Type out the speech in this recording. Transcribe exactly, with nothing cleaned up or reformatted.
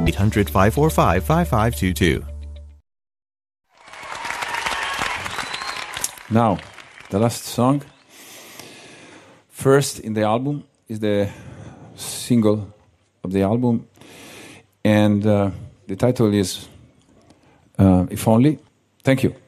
eight hundred, five four five, five five two two. Now, the last song, first in the album, is the single of the album, and uh, the title is uh, If Only. Thank you.